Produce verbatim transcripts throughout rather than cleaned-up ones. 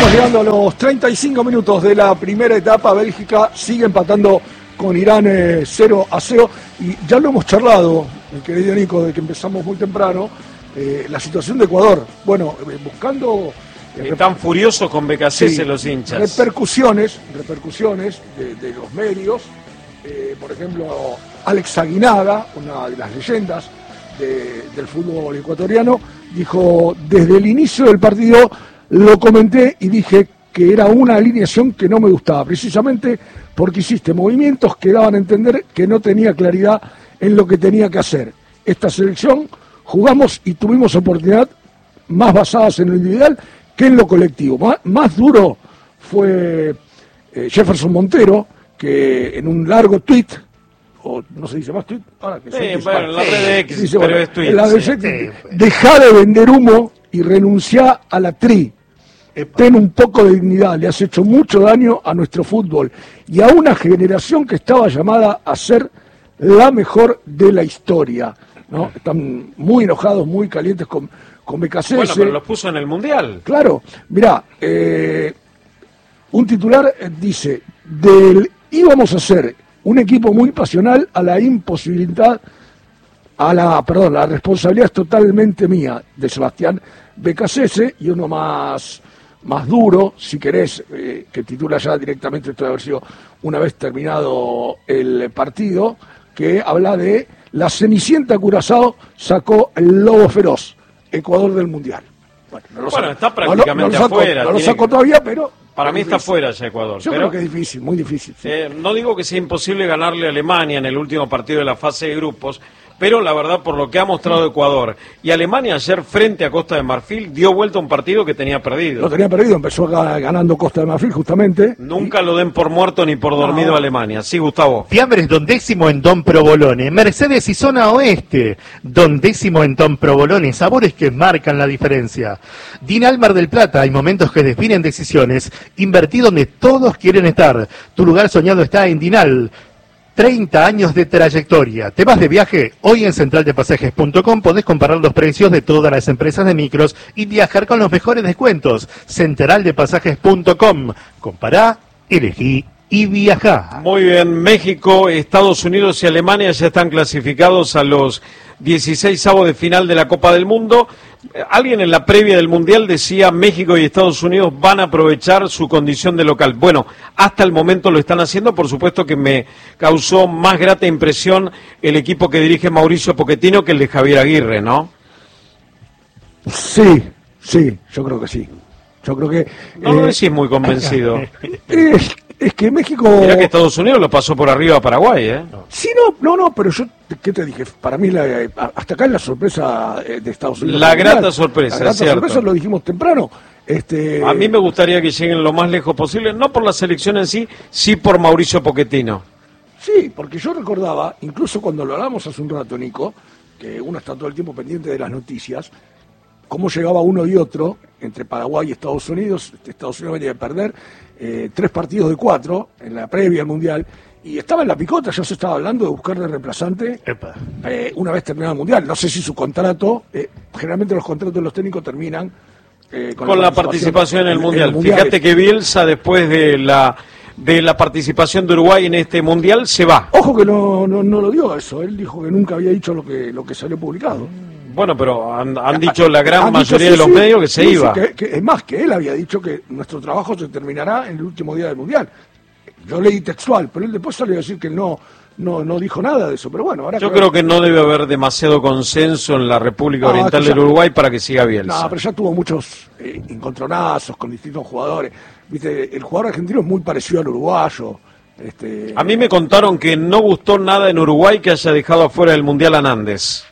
Estamos llegando a los treinta y cinco minutos de la primera etapa. Bélgica sigue empatando con Irán eh, cero a cero. Y ya lo hemos charlado, el querido Nico, de que empezamos muy temprano. Eh, la situación de Ecuador. Bueno, eh, buscando... Eh, Están furiosos con B K C S sí, los hinchas. Repercusiones, repercusiones de, de los medios. Eh, por ejemplo, Alex Aguinaga, una de las leyendas de, del fútbol ecuatoriano, dijo: desde el inicio del partido lo comenté y dije que era una alineación que no me gustaba, precisamente porque hiciste movimientos que daban a entender que no tenía claridad en lo que tenía que hacer. Esta selección jugamos y tuvimos oportunidad más basadas en lo individual que en lo colectivo. Más, más duro fue eh, Jefferson Montero, que en un largo tuit, o no se dice más tuit, ahora que sí, bueno, en la red de X, dice, pero bueno, es tuit. Sí, sí. Dejá de vender humo y renunciá a la tri. Epa. Ten un poco de dignidad, le has hecho mucho daño a nuestro fútbol y a una generación que estaba llamada a ser la mejor de la historia, ¿no? Están muy enojados, muy calientes con, con B K C S. Bueno, pero los puso en el Mundial. Claro, mirá, eh, un titular dice, del íbamos a ser un equipo muy pasional a la imposibilidad, a la, perdón, la responsabilidad es totalmente mía, de Sebastián B K C S, y uno más... más duro, si querés, eh, que titula ya directamente, esto de haber sido una vez terminado el partido, que habla de la Cenicienta Curazao sacó el lobo feroz, Ecuador del Mundial. Bueno, no lo bueno sacó, está prácticamente no lo, no lo afuera. Sacó, no lo sacó todavía, pero... Para mí está fuera ya Ecuador. Yo pero, creo que es difícil, muy difícil. Sí. Eh, no digo que sea imposible ganarle a Alemania en el último partido de la fase de grupos, pero la verdad, por lo que ha mostrado Ecuador y Alemania ayer frente a Costa de Marfil, dio vuelta a un partido que tenía perdido. Lo tenía perdido, empezó ganando Costa de Marfil justamente. Nunca y... lo den por muerto ni por dormido no. Alemania. Sí, Gustavo. Fiambres Don Décimo en Don Provolone. Mercedes y Zona Oeste. Don Décimo en Don Provolone. Sabores que marcan la diferencia. Dinal Mar del Plata. Hay momentos que definen decisiones. Invertí donde todos quieren estar. Tu lugar soñado está en Dinal. treinta años de trayectoria. ¿Te vas de viaje? Hoy en central de pasajes punto com podés comparar los precios de todas las empresas de micros y viajar con los mejores descuentos. central de pasajes punto com. Compará, elegí y viajá. Muy bien, México, Estados Unidos y Alemania ya están clasificados a los dieciseisavos de final de la Copa del Mundo. Alguien en la previa del Mundial decía México y Estados Unidos van a aprovechar su condición de local. Bueno, hasta el momento lo están haciendo. Por supuesto que me causó más grata impresión el equipo que dirige Mauricio Pochettino que el de Javier Aguirre, ¿no? Sí, sí, yo creo que sí. Yo creo que... No eh, lo decís muy convencido. Es, es que México... Mirá que Estados Unidos lo pasó por arriba a Paraguay, ¿eh? Sí, no, no, no, pero yo, ¿qué te dije? Para mí, la, hasta acá es la sorpresa de Estados Unidos. La grata sorpresa, La grata cierto. sorpresa lo dijimos temprano. Este... A mí me gustaría que lleguen lo más lejos posible, no por la selección en sí, sí por Mauricio Pochettino. Sí, porque yo recordaba, incluso cuando lo hablamos hace un rato, Nico, que uno está todo el tiempo pendiente de las noticias, cómo llegaba uno y otro entre Paraguay y Estados Unidos. Estados Unidos venía de perder eh, tres partidos de cuatro en la previa al Mundial, y estaba en la picota, ya se estaba hablando de buscar de reemplazante eh, una vez terminado el Mundial. No sé si su contrato, eh, generalmente los contratos de los técnicos terminan eh, con, con la, participación, participación en el Mundial. En el mundial. Fíjate que Bielsa, después de la de la participación de Uruguay en este Mundial, se va. Ojo que no, no, no lo dio eso, él dijo que nunca había dicho lo que, lo que salió publicado. Bueno, pero han, han dicho la gran han mayoría dicho, sí, de los sí, medios que se sí, iba. Sí, que, que, es más, que él había dicho que nuestro trabajo se terminará en el último día del Mundial. Yo leí textual, pero él después salió a decir que no, no, no dijo nada de eso. Pero bueno, ahora yo creo que no debe haber demasiado consenso en la República no, Oriental ya, del Uruguay para que siga Bielsa. No, pero ya tuvo muchos eh, encontronazos con distintos jugadores. Viste, el jugador argentino es muy parecido al uruguayo. Este... A mí me contaron que no gustó nada en Uruguay que haya dejado afuera del Mundial a Nández.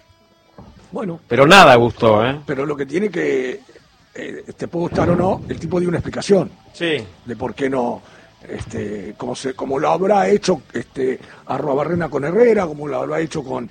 Bueno, pero nada gustó, ¿eh? Pero lo que tiene que, eh, te puede gustar o no, el tipo dio una explicación. Sí. De por qué no, este, como se, como lo habrá hecho este Arruabarrena con Herrera, como lo habrá hecho con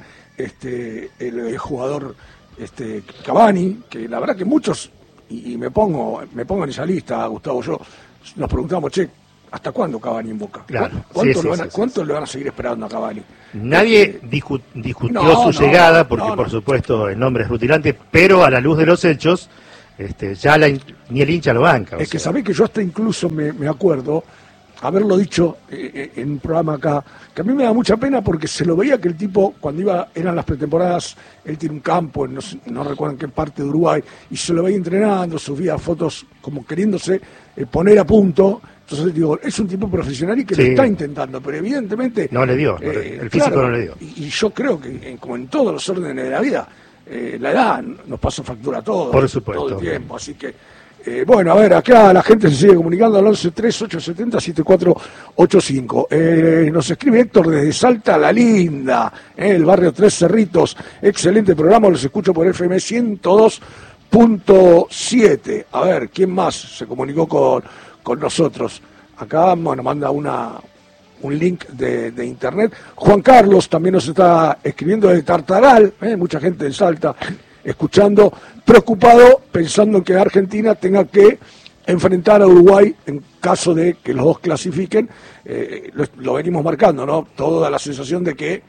este el, el jugador este Cavani, que la verdad que muchos, y, y me pongo, me pongo en esa lista, Gustavo, yo, nos preguntamos, che, ¿hasta cuándo Cavani en Boca? Claro. ¿Cuánto, sí, lo, sí, van a, sí, ¿cuánto sí. le van a seguir esperando a Cavani? Nadie este, discu discutió no, su no, llegada, porque no, no. por supuesto el nombre es rutilante, pero a la luz de los hechos, este, ya la, ni el hincha lo banca. Es que sabés que yo hasta incluso me, me acuerdo haberlo dicho eh, en un programa acá, que a mí me da mucha pena porque se lo veía que el tipo, cuando iba eran las pretemporadas, él tiene un campo, no, no recuerdo en qué parte de Uruguay, y se lo veía entrenando, subía fotos como queriéndose eh, poner a punto. Entonces digo, es un tipo profesional y que sí, lo está intentando, pero evidentemente... No le dio, no le, eh, el físico claro, no le dio. Y, y yo creo que, eh, como en todos los órdenes de la vida, eh, la edad nos pasa factura a todos, por supuesto, todo el tiempo, así que... Eh, bueno, a ver, acá la gente se sigue comunicando al once tres ocho siete cero siete cuatro ocho cinco. Eh, nos escribe Héctor desde Salta La Linda, eh, el barrio Tres Cerritos. Excelente programa, los escucho por F M ciento dos punto siete. A ver, ¿quién más se comunicó con, con nosotros? Acá, bueno, manda una un link de, de internet. Juan Carlos también nos está escribiendo de Tartaral, eh, mucha gente en Salta escuchando, preocupado, pensando en que Argentina tenga que enfrentar a Uruguay en caso de que los dos clasifiquen. Eh, lo, lo venimos marcando, ¿no? Toda la sensación de que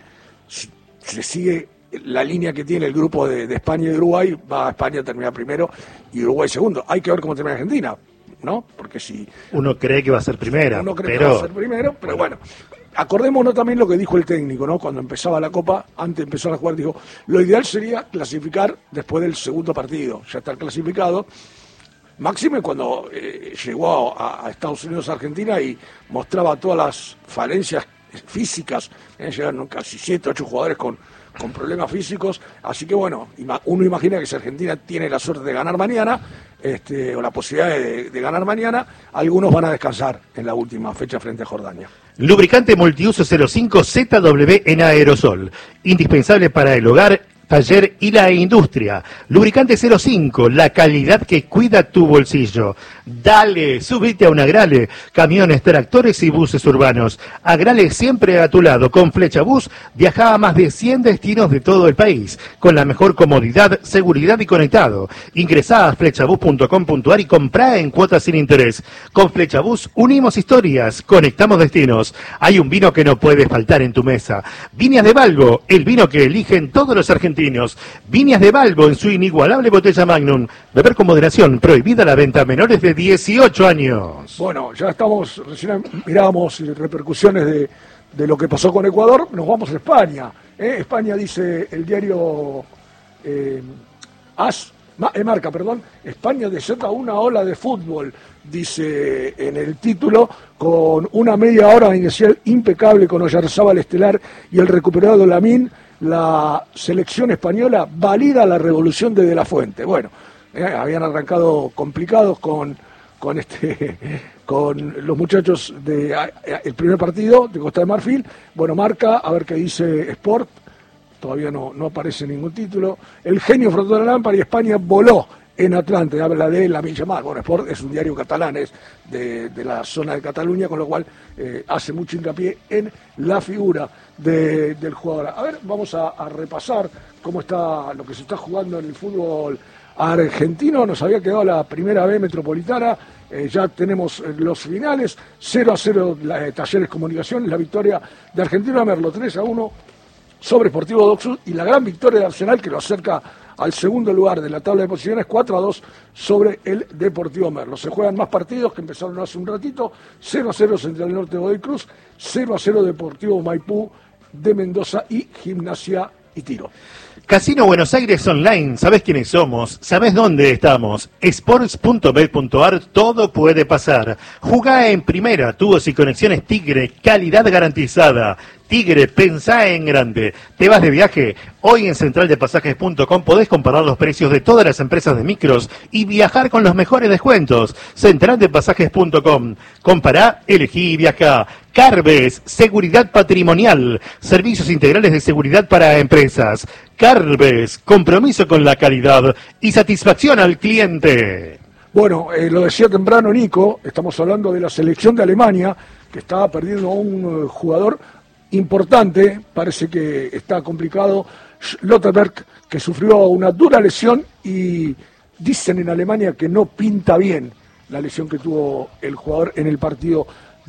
se sigue la línea que tiene el grupo de, de España y de Uruguay, va a España a terminar primero y Uruguay segundo. Hay que ver cómo termina Argentina, ¿no? Porque si... Uno cree que va a ser primera, Uno cree pero... que va a ser primero, pero bueno... Acordémonos también lo que dijo el técnico, ¿no? Cuando empezaba la Copa, antes de empezar a jugar, dijo, lo ideal sería clasificar después del segundo partido, ya estar clasificado. Máxime cuando eh, llegó a, a Estados Unidos, Argentina, y mostraba todas las falencias físicas, eh, llegaron casi siete, ocho jugadores con, con problemas físicos, así que bueno, uno imagina que si Argentina tiene la suerte de ganar mañana, este, o la posibilidad de, de ganar mañana, algunos van a descansar en la última fecha frente a Jordania. Lubricante multiuso cero cinco Z W en aerosol, indispensable para el hogar, taller y la industria. Lubricante cero cinco, la calidad que cuida tu bolsillo. Dale, subite a un Agrale, camiones, tractores y buses urbanos. Agrale siempre a tu lado. Con Flecha Bus viaja a más de cien destinos de todo el país, con la mejor comodidad, seguridad y conectado. Ingresá a flechabus punto com punto ar y comprá en cuotas sin interés. Con Flecha Bus unimos historias, conectamos destinos. Hay un vino que no puede faltar en tu mesa. Viñas de Balbo, el vino que eligen todos los argentinos. Viñas de Balbo en su inigualable botella Magnum. Beber con moderación, prohibida la venta a menores de dieciocho años. Bueno, ya estamos, recién mirábamos repercusiones de, de lo que pasó con Ecuador, nos vamos a España. ¿eh? España, dice el diario eh, As, eh, Marca, perdón, España desata una ola de fútbol, dice en el título, con una media hora inicial impecable con Oyarzábal estelar y el recuperado Lamín. La selección española valida la revolución de De La Fuente. Bueno, eh, habían arrancado complicados con, con, este, con los muchachos del de, primer partido de Costa de Marfil. Bueno, Marca, a ver qué dice Sport. Todavía no, no aparece ningún título. El genio frotó la lámpara y España voló en Atlante. Habla de Lamine Yamal. Bueno, Sport es un diario catalán, es de, de la zona de Cataluña, con lo cual eh, hace mucho hincapié en la figura de, del jugador. A ver, vamos a, a repasar cómo está lo que se está jugando en el fútbol argentino. Nos había quedado la primera B metropolitana. Eh, ya tenemos los finales. cero a cero la, eh, Talleres Comunicaciones, la victoria de Argentino Merlo tres a uno sobre Sportivo Doxud y la gran victoria de Arsenal que lo acerca al segundo lugar de la tabla de posiciones, cuatro a dos sobre el Deportivo Merlo. Se juegan más partidos que empezaron hace un ratito. Cero a cero Central Norte de Godoy Cruz, cero a cero Deportivo Maipú de Mendoza y Gimnasia y Tiro. Casino Buenos Aires Online, ¿sabés quiénes somos? ¿Sabés dónde estamos? sports punto bet punto ar, todo puede pasar. Jugá en primera, tubos y conexiones Tigre, calidad garantizada. Tigre, pensá en grande. ¿Te vas de viaje? Hoy en central de pasajes punto com podés comparar los precios de todas las empresas de micros y viajar con los mejores descuentos. central de pasajes punto com. Compará, elegí y viajá. Carves, seguridad patrimonial. Servicios integrales de seguridad para empresas. Carves, compromiso con la calidad y satisfacción al cliente. Bueno, eh, lo decía temprano Nico, estamos hablando de la selección de Alemania, que estaba perdiendo a un uh, jugador importante, parece que está complicado, Schlotterberg, que sufrió una dura lesión y dicen en Alemania que no pinta bien la lesión que tuvo el jugador en el partido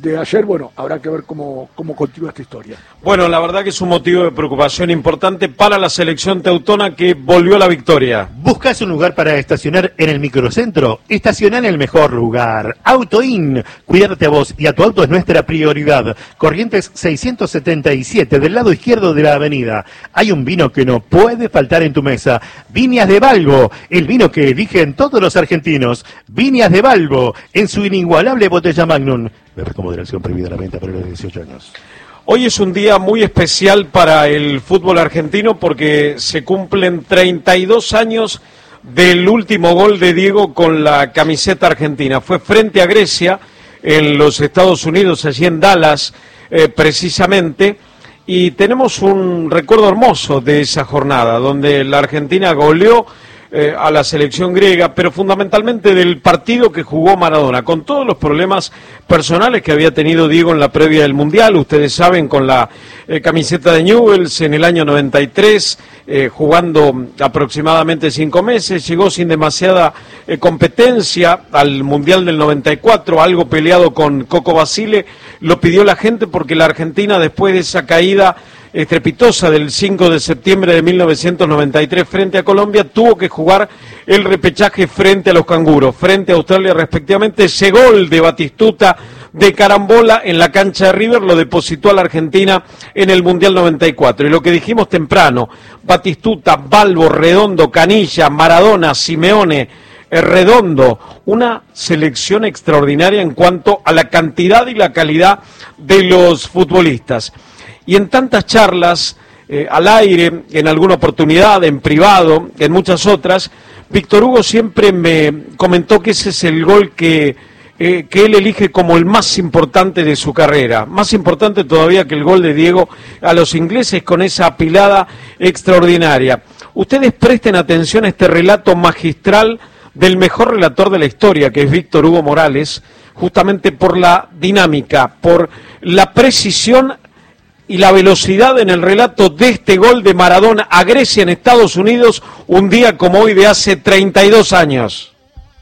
de ayer, bueno, habrá que ver cómo, cómo continúa esta historia. Bueno, la verdad que es un motivo de preocupación importante para la selección teutona que volvió a la victoria. ¿Buscas un lugar para estacionar en el microcentro? Estaciona en el mejor lugar. AutoIn. Cuidarte a vos y a tu auto es nuestra prioridad. Corrientes seiscientos setenta y siete, del lado izquierdo de la avenida. Hay un vino que no puede faltar en tu mesa. Viñas de Balbo, el vino que eligen todos los argentinos. Viñas de Balbo, en su inigualable botella Magnum. Beber con moderación, prohibida la venta para los dieciocho años. Hoy es un día muy especial para el fútbol argentino porque se cumplen treinta y dos años del último gol de Diego con la camiseta argentina. Fue frente a Grecia en los Estados Unidos, allí en Dallas, eh, precisamente, y tenemos un recuerdo hermoso de esa jornada, donde la Argentina goleó Eh, a la selección griega, pero fundamentalmente del partido que jugó Maradona, con todos los problemas personales que había tenido Diego en la previa del Mundial. Ustedes saben, con la eh, camiseta de Newell's en el año noventa y tres, eh, jugando aproximadamente cinco meses, llegó sin demasiada eh, competencia al Mundial del noventa y cuatro, algo peleado con Coco Basile, lo pidió la gente porque la Argentina, después de esa caída estrepitosa del cinco de septiembre de mil novecientos noventa y tres frente a Colombia, tuvo que jugar el repechaje frente a los canguros, frente a Australia respectivamente. Ese gol de Batistuta de carambola en la cancha de River lo depositó a la Argentina en el Mundial noventa y cuatro. Y lo que dijimos temprano, Batistuta, Balbo, Redondo, Canilla, Maradona, Simeone, Redondo, una selección extraordinaria en cuanto a la cantidad y la calidad de los futbolistas. Y en tantas charlas, eh, al aire, en alguna oportunidad, en privado, en muchas otras, Víctor Hugo siempre me comentó que ese es el gol que, eh, que él elige como el más importante de su carrera. Más importante todavía que el gol de Diego a los ingleses con esa apilada extraordinaria. Ustedes presten atención a este relato magistral del mejor relator de la historia, que es Víctor Hugo Morales, justamente por la dinámica, por la precisión y la velocidad en el relato de este gol de Maradona a Grecia en Estados Unidos, un día como hoy de hace treinta y dos años.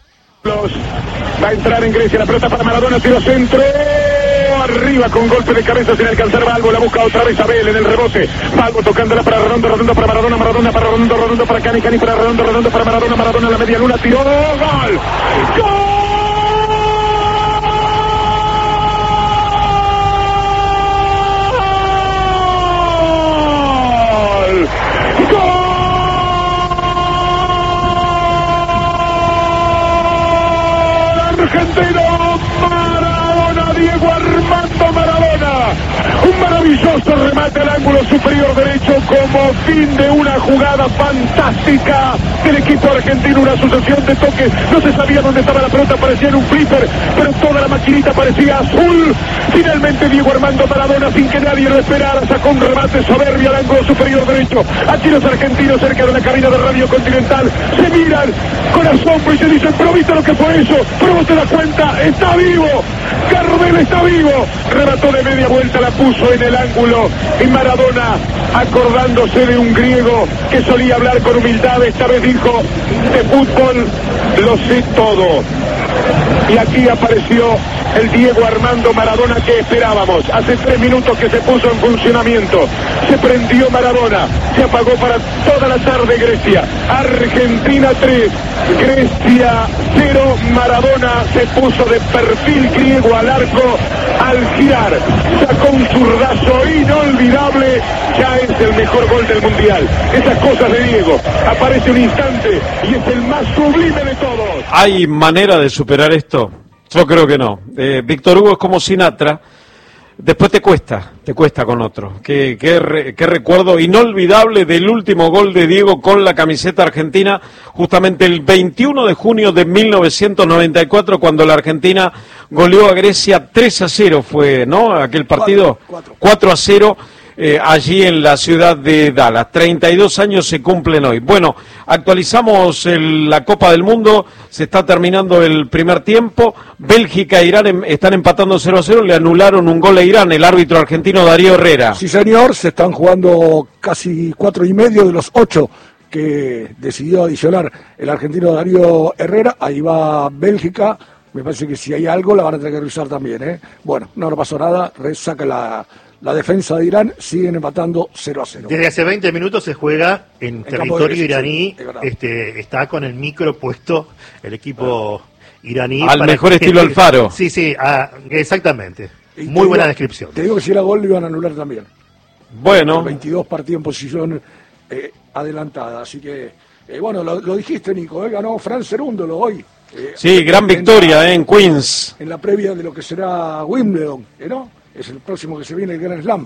Va a entrar en Grecia, la pelota para Maradona, tiro centro, arriba con golpe de cabeza sin alcanzar Balbo, la busca otra vez Abel en el rebote, Balbo tocándola para Redondo, Redondo para Maradona, Maradona para Redondo, Redondo para Cani, Cani para Redondo, Redondo para Maradona, Maradona en la media luna, tiró, gol, gol. Argentino, Maradona, Diego Armando Maradona, un maravilloso remate al ángulo superior derecho como fin de una jugada fantástica del equipo argentino, una sucesión de toques, no se sabía dónde estaba la pelota, parecía en un flipper, pero toda la maquinita parecía azul. Finalmente Diego Armando Maradona, sin que nadie lo esperara, sacó un remate soberbio al ángulo superior derecho. Aquí los argentinos cerca de la cabina de Radio Continental se miran con asombro y se dicen, pero ¿viste lo que fue eso? Pero vos te das cuenta, está vivo, Gardel está vivo, remató de media vuelta, la puso en el ángulo y Maradona, acordándose de un griego que solía hablar con humildad, esta vez dijo, de fútbol lo sé todo. Y aquí apareció el Diego Armando Maradona que esperábamos. Hace tres minutos que se puso en funcionamiento. Se prendió Maradona. Se apagó para toda la tarde Grecia. Argentina tres, Grecia cero. Maradona se puso de perfil griego al arco al girar. Sacó un zurdazo inolvidable. Ya es el mejor gol del Mundial. Esas cosas de Diego. Aparece un instante y es el más sublime de todos. ¿Hay manera de superar esto? Yo creo que no. Eh, Víctor Hugo es como Sinatra. Después te cuesta, te cuesta con otro. Qué, qué, re, qué recuerdo inolvidable del último gol de Diego con la camiseta argentina, justamente el veintiuno de junio de mil novecientos noventa y cuatro, cuando la Argentina goleó a Grecia tres a cero, fue, ¿no? Aquel partido, cuatro a cero. Eh, allí en la ciudad de Dallas. treinta y dos años se cumplen hoy. Bueno, actualizamos el, la Copa del Mundo, se está terminando el primer tiempo, Bélgica e Irán em, están empatando cero a cero, le anularon un gol a Irán, el árbitro argentino Darío Herrera. Sí señor, se están jugando casi cuatro y medio de los ocho que decidió adicionar el argentino Darío Herrera. Ahí va Bélgica Me parece que si hay algo la van a tener que revisar también, ¿eh? Bueno, no, no pasó nada, saca la, la defensa de Irán, siguen empatando cero a cero. Desde hace veinte minutos se juega en, en territorio iraní, sí, este, está con el micro puesto el equipo iraní. Al mejor que, estilo Alfaro. Sí, sí, ah, exactamente. Y Muy buena digo, descripción. Te digo que si era gol lo iban a anular también. Bueno. veintidós partidos en posición eh, adelantada, así que, eh, bueno, lo, lo dijiste, Nico, ¿eh? Ganó Fran Cerúndolo hoy. Eh, sí, gran victoria en, eh, en Queens. En la previa de lo que será Wimbledon, ¿eh, ¿no? Es el próximo que se viene, el Grand Slam.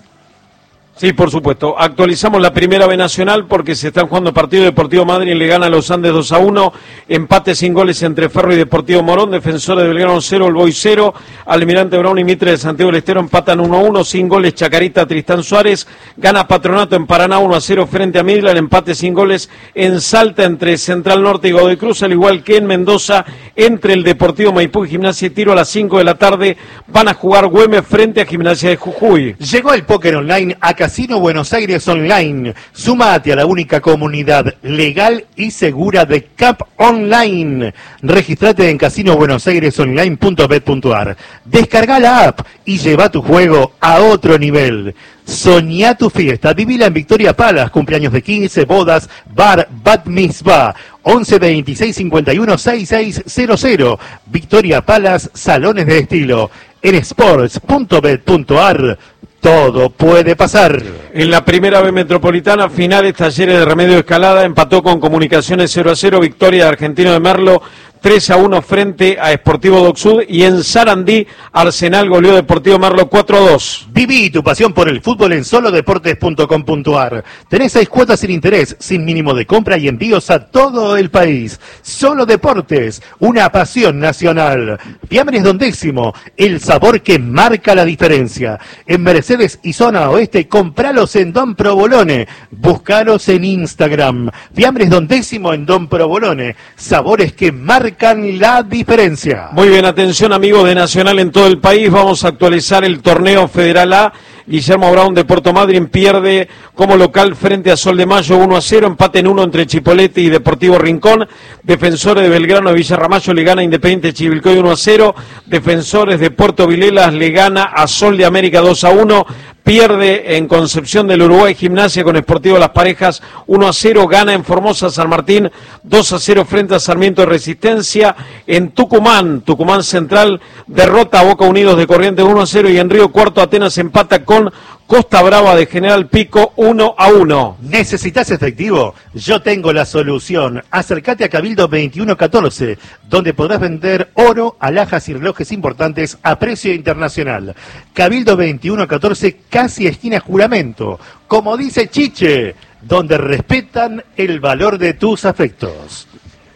Sí, por supuesto. Actualizamos la primera B nacional porque se están jugando partido. Deportivo Madrid le gana a los Andes dos a uno. Empate sin goles entre Ferro y Deportivo Morón. Defensores de Belgrano cero, El Boy cero. Almirante Brown y Mitre de Santiago del Estero empatan uno a uno. Sin goles Chacarita, Tristán Suárez. Gana Patronato en Paraná uno a cero frente a Midland. Empate sin goles en Salta entre Central Norte y Godoy Cruz. Al igual que en Mendoza entre el Deportivo Maipú y Gimnasia y Tiro a las cinco de la tarde. Van a jugar Güemes frente a Gimnasia de Jujuy. Llegó el póker online a Casino Buenos Aires Online. Súmate a la única comunidad legal y segura de C A P Online. Registrate en casino buenos aires online punto bet punto ar. Descarga la app y lleva tu juego a otro nivel. Soñá tu fiesta, vivila en Victoria Palace, cumpleaños de quince, bodas, bar, bat mitzvah, once veintiséis cincuenta y uno sesenta y seis cero cero. Victoria Palace, salones de estilo. En sports punto bet punto ar. Todo puede pasar. En la primera B metropolitana, finales Talleres de Remedio Escalada, empató con Comunicaciones cero a cero, victoria de Argentino de Merlo tres a uno frente a Sportivo Dock Sud, y en Sarandí, Arsenal goleó Deportivo Merlo cuatro a dos. Viví tu pasión por el fútbol en solo deportes punto com punto ar. Tenés seis cuotas sin interés, sin mínimo de compra y envíos a todo el país. Solo Deportes, una pasión nacional. Fiambres Don Décimo, el sabor que marca la diferencia. En Mercedes y Zona Oeste, compralos en Don Provolone. Buscalos en Instagram. Fiambres Don Décimo en Don Provolone. Sabores que marcan la diferencia. Muy bien, atención amigos de Nacional en todo el país. Vamos a actualizar el torneo Federal A. Guillermo Brown de Puerto Madryn pierde como local frente a Sol de Mayo uno a cero, empate en uno entre Chipolete y Deportivo Rincón. Defensores de Belgrano de Villarramayo le gana a Independiente Chivilcoy uno a cero. Defensores de Puerto Vilelas le gana a Sol de América dos a uno. Pierde en Concepción del Uruguay Gimnasia con Sportivo Las Parejas uno a cero. Gana en Formosa San Martín dos a cero frente a Sarmiento de Resistencia. En Tucumán, Tucumán Central derrota a Boca Unidos de Corrientes uno a cero. Y en Río Cuarto Atenas empata con Costa Brava de General Pico uno a uno. ¿Necesitas efectivo? Yo tengo la solución. Acércate a Cabildo veintiuno catorce, donde podrás vender oro, alhajas y relojes importantes a precio internacional. Cabildo veintiuno catorce, casi esquina Juramento. Como dice Chiche, donde respetan el valor de tus afectos.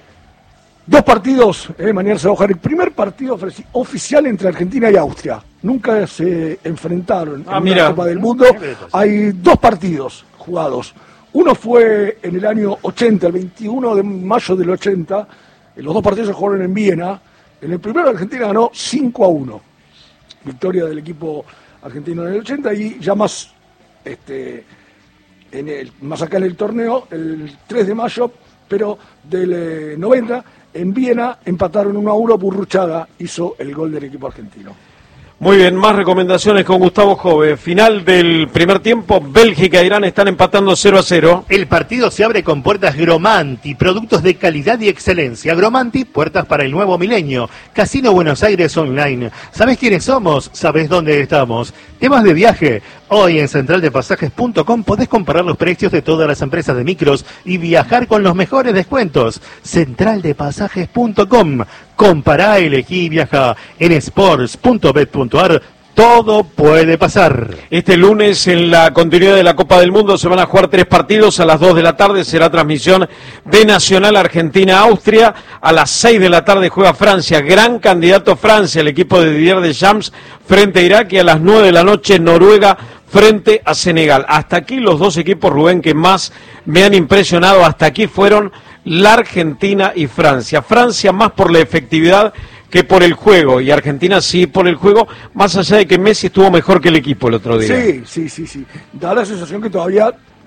Dos partidos, eh, mañana se va a jugar el primer partido oficial entre Argentina y Austria. Nunca se enfrentaron ah, en mira. la Copa del Mundo. Hay dos partidos jugados. Uno fue en el año ochenta, el veintiuno de mayo del ochenta. Los dos partidos se jugaron en Viena. En el primero Argentina ganó cinco a uno. Victoria del equipo argentino en el ochenta, y ya más, este, en el, más acá en el torneo, el tres de mayo, pero del eh, noventa, en Viena empataron uno a uno. Burruchaga hizo el gol del equipo argentino. Muy bien, más recomendaciones con Gustavo Jove. Final del primer tiempo, Bélgica e Irán están empatando cero a cero. El partido se abre con puertas Gromanti, productos de calidad y excelencia. Gromanti, puertas para el nuevo milenio. Casino Buenos Aires Online. ¿Sabés quiénes somos? ¿Sabés dónde estamos? Temas de viaje. Hoy en central de pasajes punto com podés comparar los precios de todas las empresas de micros y viajar con los mejores descuentos. central de pasajes punto com. Compará, elegí y viaja. En sports punto bet punto ar. Todo puede pasar. Este lunes, en la continuidad de la Copa del Mundo, se van a jugar tres partidos. A las dos de la tarde será transmisión de Nacional Argentina-Austria. A las seis de la tarde juega Francia. Gran candidato Francia, el equipo de Didier Deschamps frente a Irak. Y a las nueve de la noche, Noruega frente a Senegal. Hasta aquí los dos equipos, Rubén, que más me han impresionado. Hasta aquí fueron la Argentina y Francia. Francia más por la efectividad que por el juego, y Argentina sí por el juego, más allá de que Messi estuvo mejor que el equipo el otro día. Sí, sí, sí, sí. Da la sensación que todavía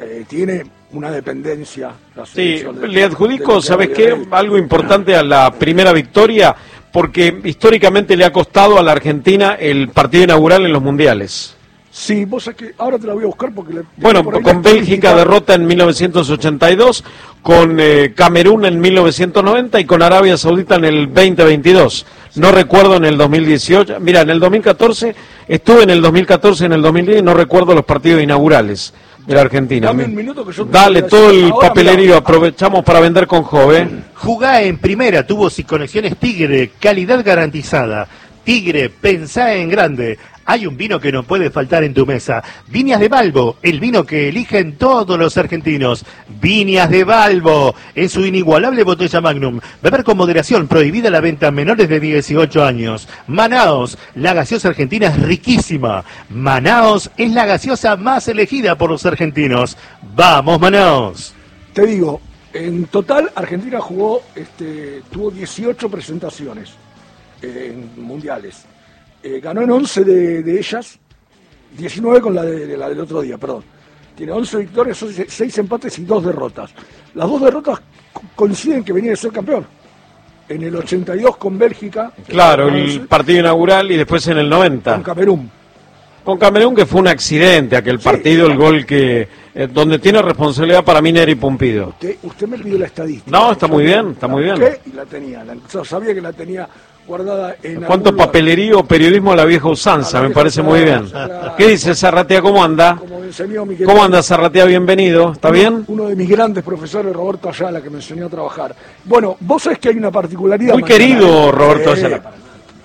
eh, tiene una dependencia. La Sí, de, le adjudico, de ¿sabes qué? Él. Algo importante a la primera victoria, porque históricamente le ha costado a la Argentina el partido inaugural en los mundiales. Sí, vos sabés que ahora te la voy a buscar porque... Le, Bueno, por ahí con la Bélgica estadística- derrota en mil novecientos ochenta y dos, con eh, Camerún en mil novecientos noventa y con Arabia Saudita en el veinte veintidós. No recuerdo en el dos mil dieciocho. Mira, en el dos mil catorce, estuve en el dos mil catorce, en el dos mil diez, y no recuerdo los partidos inaugurales de la Argentina. Dame un minuto que yo te Dale voy a todo decir. el Ahora, papelerío, mirá. aprovechamos para vender con Jove. Jugá en primera, tubos y conexiones Tigre, calidad garantizada. Tigre, pensá en grande. Hay un vino que no puede faltar en tu mesa. Viñas de Balbo, el vino que eligen todos los argentinos. Viñas de Balbo, en su inigualable botella Magnum. Beber con moderación, prohibida la venta a menores de dieciocho años. Manaos, la gaseosa argentina es riquísima. Manaos es la gaseosa más elegida por los argentinos. ¡Vamos, Manaos! Te digo, en total Argentina jugó, este, tuvo dieciocho presentaciones eh, en mundiales. Eh, ganó en once de, de ellas, diecinueve con la, de, de la del otro día, perdón. Tiene once victorias, seis empates y dos derrotas. Las dos derrotas co- coinciden que venía de ser campeón. En el ochenta y dos con Bélgica. Claro, con, el partido inaugural y después en el noventa. con Camerún. Con Camerún, que fue un accidente aquel Sí. partido, el gol que eh, donde tiene responsabilidad para mí Neri Pumpido. Usted, usted me pidió la estadística. No, está Yo muy la- bien, está la muy bien. busqué Y la tenía. La, yo sabía que la tenía guardada en ¿Cuánto algún lugar. papelerío, periodismo a la vieja usanza? A la Me vieja parece muy bien. usanza. ¿Qué dice Zarratea? ¿Cómo anda? Como me enseñó mi querido- ¿Cómo anda Zarratea? Bienvenido. ¿Está uno- bien? Uno de mis grandes profesores, Roberto Ayala, que me enseñó a trabajar. Bueno, vos sabés que hay una particularidad. Muy mañana. querido Roberto Sí. Ayala.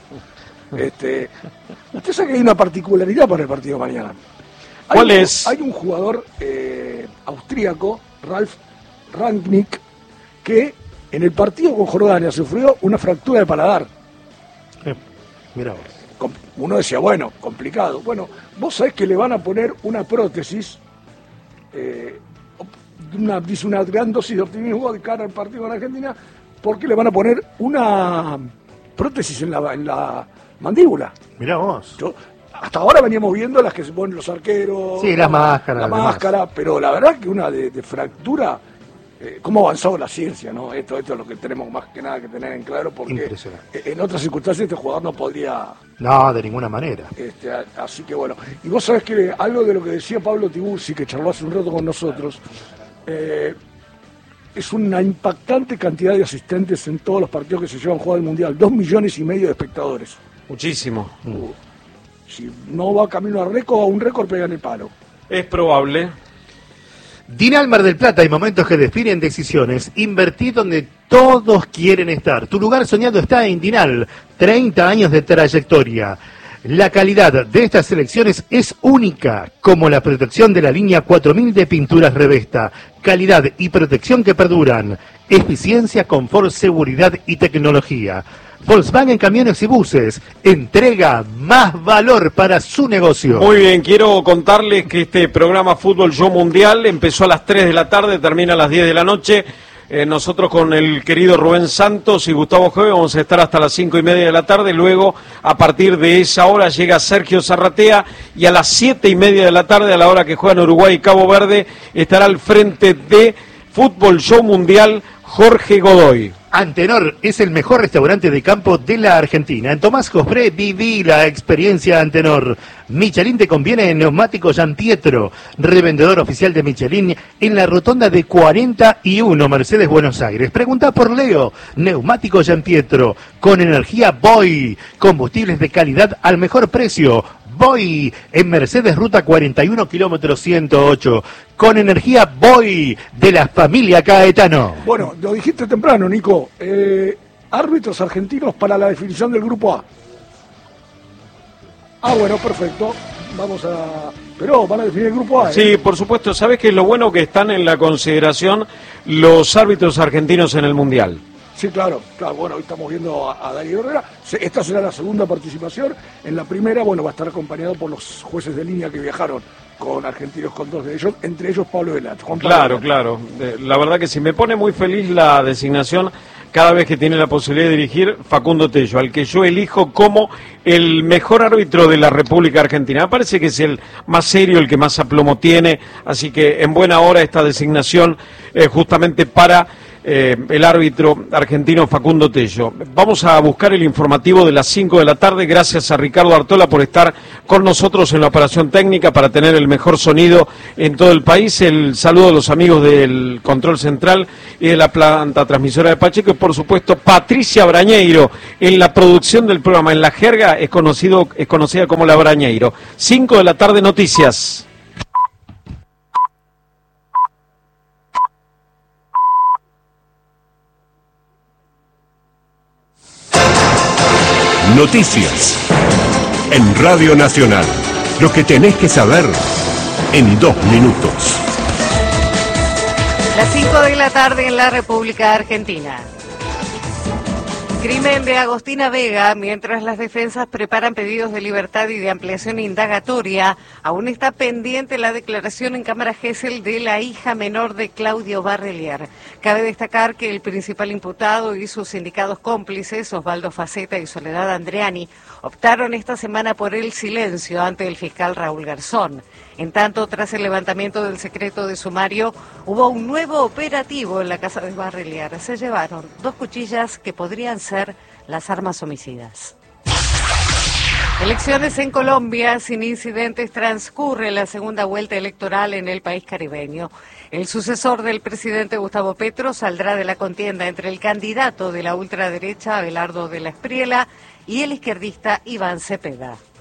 Este, usted sabe que hay una particularidad para el partido de mañana. Hay ¿Cuál un- es? Hay un jugador eh, austríaco, Ralf Rangnick, que en el partido con Jordania sufrió una fractura de paladar. Eh, Mirá vos. Com- Uno decía, bueno, complicado. Bueno, vos sabés que le van a poner una prótesis, eh, una, dice una gran dosis de optimismo de cara al partido con Argentina, porque le van a poner una prótesis en la, en la mandíbula. Mirá vos. Yo, hasta ahora veníamos viendo las que se ponen los arqueros. Sí, las máscaras, La demás. máscara, pero la verdad que una de, de fractura, eh, cómo ha avanzado la ciencia, ¿no? Esto, esto es lo que tenemos más que nada que tener en claro, porque Impresionante. eh, en otras circunstancias este jugador no podría. No, de ninguna manera. Este, a- así que bueno. Y vos sabés que algo de lo que decía Pablo Tiburci, que charló hace un rato con nosotros, eh, es una impactante cantidad de asistentes en todos los partidos que se llevan jugado al Mundial. Dos millones y medio de espectadores. Muchísimo. Uh, si no va camino a récord, a un récord pega en el palo. Es probable. Dinal Mar del Plata, hay momentos que definen decisiones. Invertí donde todos quieren estar. Tu lugar soñado está en Dinal. treinta años de trayectoria. La calidad de estas selecciones es única, como la protección de la línea cuatro mil de pinturas Revesta. Calidad y protección que perduran. Eficiencia, confort, seguridad y tecnología. Volkswagen Camiones y Buses. Entrega más valor para su negocio. Muy bien, quiero contarles que este programa Fútbol Show Mundial empezó a las tres de la tarde, termina a las diez de la noche. Eh, nosotros con el querido Rubén Santos y Gustavo Jove vamos a estar hasta las cinco y media de la tarde. Luego, a partir de esa hora, llega Sergio Zarratea y a las siete y media de la tarde, a la hora que juegan Uruguay y Cabo Verde, estará al frente de Fútbol Show Mundial Jorge Godoy. Antenor es el mejor restaurante de campo de la Argentina. En Tomás Jofré viví la experiencia Antenor. Michelin te conviene en Neumáticos Gian Pietro, revendedor oficial de Michelin en la rotonda de cuarenta y uno Mercedes Buenos Aires. Pregunta por Leo. Neumáticos Gian Pietro, con energía Boy, combustibles de calidad al mejor precio. Boy, en Mercedes Ruta cuarenta y uno, kilómetro ciento ocho, con energía Boy, de la familia Caetano. Bueno, lo dijiste temprano, Nico. Eh, árbitros argentinos para la definición del grupo A. Ah, bueno, perfecto. Vamos a... Pero van a definir el grupo A, ¿eh? Sí, por supuesto. ¿Sabes qué es lo bueno que están en la consideración los árbitros argentinos en el Mundial? Sí, claro, claro, bueno, hoy estamos viendo a, a Darío Herrera. Se- Esta será la segunda participación. En la primera, bueno, va a estar acompañado por los jueces de línea que viajaron con argentinos, con dos de ellos, entre ellos Pablo Velat. Juan Pablo Claro, Velat. claro. Eh, La verdad que sí, me pone muy feliz la designación cada vez que tiene la posibilidad de dirigir, Facundo Tello, al que yo elijo como el mejor árbitro de la República Argentina. Me parece que es el más serio, el que más aplomo tiene, así que en buena hora esta designación eh, justamente para eh, el árbitro argentino Facundo Tello. Vamos a buscar el informativo de las cinco de la tarde, gracias a Ricardo Artola por estar con nosotros en la operación técnica para tener el mejor sonido en todo el país. El saludo a los amigos del Control Central y de la planta transmisora de Pacheco y por supuesto Patricia Brañeiro en la producción del programa. En la jerga es, conocido, es conocida como la Brañeiro. cinco de la tarde, noticias. Noticias en Radio Nacional. Lo que tenés que saber en dos minutos. Las cinco de la tarde en la República Argentina. Crimen de Agostina Vega. Mientras las defensas preparan pedidos de libertad y de ampliación indagatoria, aún está pendiente la declaración en Cámara Gesell de la hija menor de Claudio Barrelier. Cabe destacar que el principal imputado y sus sindicados cómplices, Osvaldo Faceta y Soledad Andreani, optaron esta semana por el silencio ante el fiscal Raúl Garzón. En tanto, tras el levantamiento del secreto de sumario, hubo un nuevo operativo en la casa de Barrelier. Se llevaron dos cuchillas que podrían ser las armas homicidas. Elecciones en Colombia, sin incidentes, transcurre la segunda vuelta electoral en el país caribeño. El sucesor del presidente Gustavo Petro saldrá de la contienda entre el candidato de la ultraderecha, Abelardo de la Espriella, y el izquierdista Iván Cepeda.